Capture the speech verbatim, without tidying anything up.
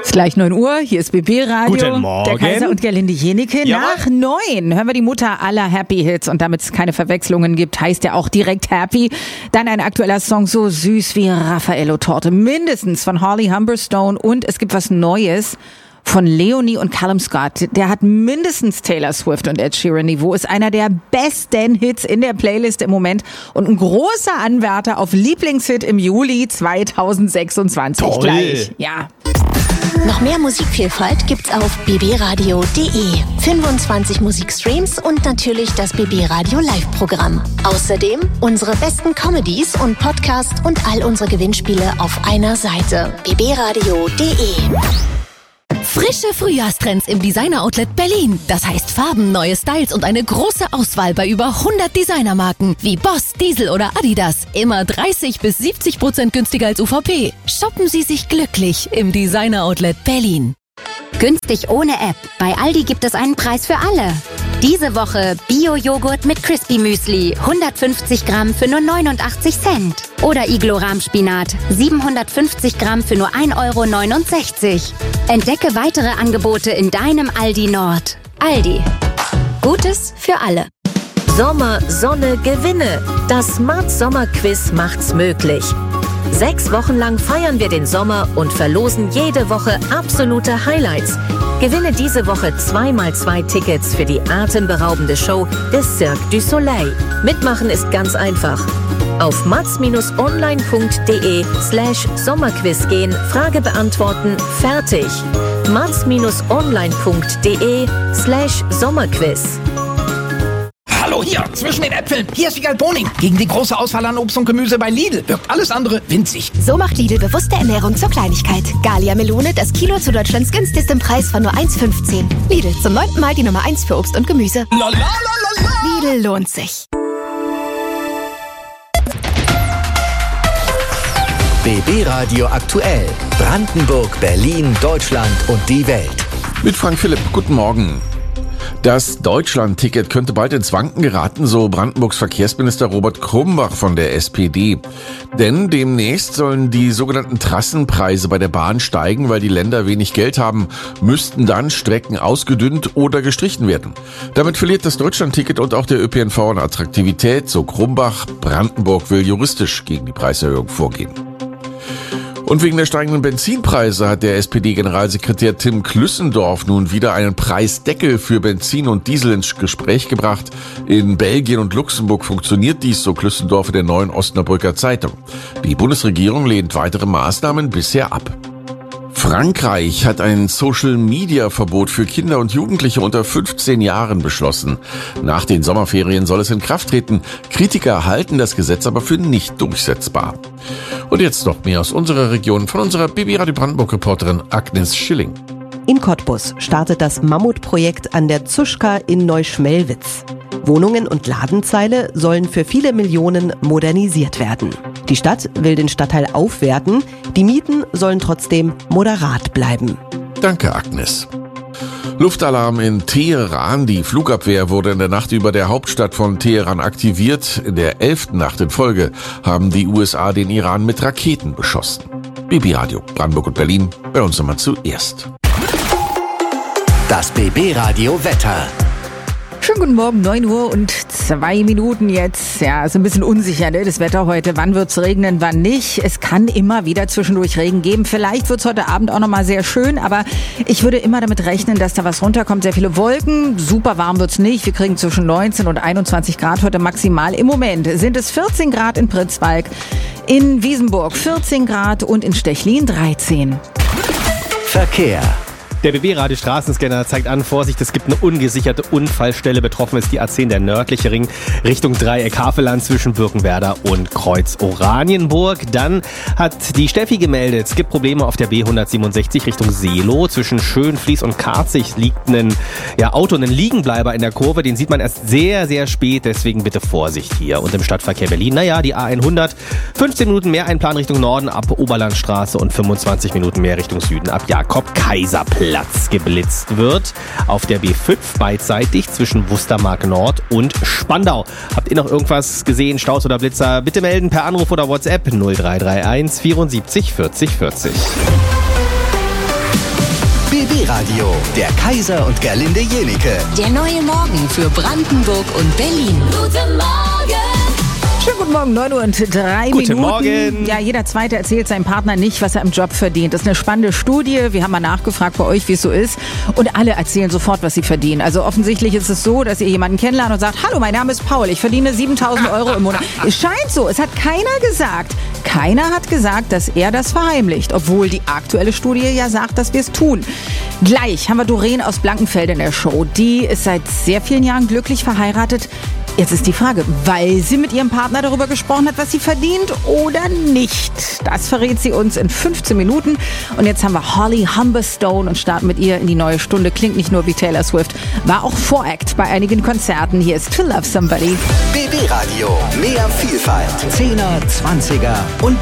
ist gleich neun Uhr, hier ist B B Radio. Guten Morgen. Der Kaiser und Gerlinde Jenike. Ja. Nach neun hören wir die Mutter aller Happy Hits. Und damit es keine Verwechslungen gibt, heißt er auch direkt Happy. Dann ein aktueller Song, so süß wie Raffaello-Torte. Mindestens von Holly Humberstone. Und es gibt was Neues von Leonie und Callum Scott. Der hat mindestens Taylor Swift und Ed Sheeran Niveau, ist einer der besten Hits in der Playlist im Moment und ein großer Anwärter auf Lieblingshit im Juli zweitausendsechsundzwanzig. Toll. Gleich. Ja. Noch mehr Musikvielfalt gibt's auf b b radio punkt d e. fünfundzwanzig Musikstreams und natürlich das B B Radio Live-Programm. Außerdem unsere besten Comedies und Podcasts und all unsere Gewinnspiele auf einer Seite. b b radio punkt d e. Frische Frühjahrstrends im Designer-Outlet Berlin. Das heißt Farben, neue Styles und eine große Auswahl bei über hundert Designermarken wie Boss, Diesel oder Adidas. Immer dreißig bis siebzig Prozent günstiger als U V P. Shoppen Sie sich glücklich im Designer-Outlet Berlin. Günstig ohne App. Bei Aldi gibt es einen Preis für alle. Diese Woche Bio-Joghurt mit Crispy Müsli, hundertfünfzig Gramm für nur neunundachtzig Cent. Oder Iglo-Rahmspinat, siebenhundertfünfzig Gramm für nur ein Euro neunundsechzig. Entdecke weitere Angebote in deinem Aldi Nord. Aldi. Gutes für alle. Sommer, Sonne, Gewinne. Das Smart Sommer Quiz macht's möglich. Sechs Wochen lang feiern wir den Sommer und verlosen jede Woche absolute Highlights. Gewinne diese Woche zwei mal zwei Tickets für die atemberaubende Show des Cirque du Soleil. Mitmachen ist ganz einfach. Auf mats-online.de slash Sommerquiz gehen, Frage beantworten, fertig. mats-online.de slash Sommerquiz. Hallo hier, zwischen den Äpfeln. Hier ist Wiegald Boning. Gegen die große Auswahl an Obst und Gemüse bei Lidl wirkt alles andere winzig. So macht Lidl bewusste Ernährung zur Kleinigkeit. Gallia Melone, das Kilo zu Deutschlands günstigstem Preis von nur eins fünfzehn. Lidl, zum neunten Mal die Nummer eins für Obst und Gemüse. La, la, la, la, la. Lidl lohnt sich. B B Radio aktuell. Brandenburg, Berlin, Deutschland und die Welt. Mit Frank Philipp, guten Morgen. Das Deutschland-Ticket könnte bald ins Wanken geraten, so Brandenburgs Verkehrsminister Robert Krumbach von der S P D. Denn demnächst sollen die sogenannten Trassenpreise bei der Bahn steigen, weil die Länder wenig Geld haben, müssten dann Strecken ausgedünnt oder gestrichen werden. Damit verliert das Deutschland-Ticket und auch der Ö P N V an Attraktivität, so Krumbach. Brandenburg will juristisch gegen die Preiserhöhung vorgehen. Und wegen der steigenden Benzinpreise hat der S P D-Generalsekretär Tim Klüssendorf nun wieder einen Preisdeckel für Benzin und Diesel ins Gespräch gebracht. In Belgien und Luxemburg funktioniert dies, so Klüssendorf in der Neuen Osnabrücker Zeitung. Die Bundesregierung lehnt weitere Maßnahmen bisher ab. Frankreich hat ein Social-Media-Verbot für Kinder und Jugendliche unter fünfzehn Jahren beschlossen. Nach den Sommerferien soll es in Kraft treten. Kritiker halten das Gesetz aber für nicht durchsetzbar. Und jetzt noch mehr aus unserer Region von unserer B B Radio Brandenburg-Reporterin Agnes Schilling. In Cottbus startet das Mammutprojekt an der Zuschka in Neuschmelwitz. Wohnungen und Ladenzeile sollen für viele Millionen modernisiert werden. Die Stadt will den Stadtteil aufwerten, die Mieten sollen trotzdem moderat bleiben. Danke, Agnes. Luftalarm in Teheran. Die Flugabwehr wurde in der Nacht über der Hauptstadt von Teheran aktiviert. In der elften Nacht in Folge haben die U S A den Iran mit Raketen beschossen. B B Radio Brandenburg und Berlin, bei uns immer zuerst. Das B B Radio Wetter. Schönen guten Morgen, neun Uhr und zwei Minuten jetzt. Ja, ist ein bisschen unsicher, ne, das Wetter heute. Wann wird's regnen, wann nicht? Es kann immer wieder zwischendurch Regen geben. Vielleicht wird's heute Abend auch nochmal sehr schön, aber ich würde immer damit rechnen, dass da was runterkommt. Sehr viele Wolken, super warm wird's nicht. Wir kriegen zwischen neunzehn und einundzwanzig Grad heute maximal. Im Moment sind es vierzehn Grad in Pritzwalk, in Wiesenburg vierzehn Grad und in Stechlin dreizehn. Verkehr. Der B B-Radio Straßenscanner zeigt an, Vorsicht, es gibt eine ungesicherte Unfallstelle. Betroffen ist die A zehn, der nördliche Ring, Richtung Dreieck Havelland zwischen Birkenwerder und Kreuz Oranienburg. Dann hat die Steffi gemeldet, es gibt Probleme auf der B hundertsiebenundsechzig Richtung Seelow. Zwischen Schönfließ und Karzig liegt ein ja, Auto, ein Liegenbleiber in der Kurve. Den sieht man erst sehr, sehr spät, deswegen bitte Vorsicht hier. Und im Stadtverkehr Berlin, naja, die A hundert, fünfzehn Minuten mehr Einplan Richtung Norden ab Oberlandstraße und fünfundzwanzig Minuten mehr Richtung Süden ab Jakob-Kaiser-Platz geblitzt wird. Auf der B fünf beidseitig zwischen Wustermark Nord und Spandau. Habt ihr noch irgendwas gesehen, Staus oder Blitzer? Bitte melden per Anruf oder WhatsApp null drei drei eins vierundsiebzig vierzig vierzig. B B-Radio, der Kaiser und Gerlinde Jenike. Der neue Morgen für Brandenburg und Berlin. Guten Morgen! Schönen guten Morgen, neun Uhr und drei Guten Minuten. Morgen. Ja, jeder Zweite erzählt seinem Partner nicht, was er im Job verdient. Das ist eine spannende Studie. Wir haben mal nachgefragt bei euch, wie es so ist. Und alle erzählen sofort, was sie verdienen. Also offensichtlich ist es so, dass ihr jemanden kennenlernt und sagt, hallo, mein Name ist Paul, ich verdiene siebentausend Euro im Monat. Es scheint so, es hat keiner gesagt. Keiner hat gesagt, dass er das verheimlicht, obwohl die aktuelle Studie ja sagt, dass wir es tun. Gleich haben wir Doreen aus Blankenfeld in der Show. Die ist seit sehr vielen Jahren glücklich verheiratet. Jetzt ist die Frage, weil sie mit ihrem Partner darüber gesprochen hat, was sie verdient oder nicht. Das verrät sie uns in fünfzehn Minuten. Und jetzt haben wir Holly Humberstone und starten mit ihr in die neue Stunde. Klingt nicht nur wie Taylor Swift, war auch Voract bei einigen Konzerten. Hier ist To Love Somebody. B B-Radio, mehr Vielfalt. Zehner, Zwanziger und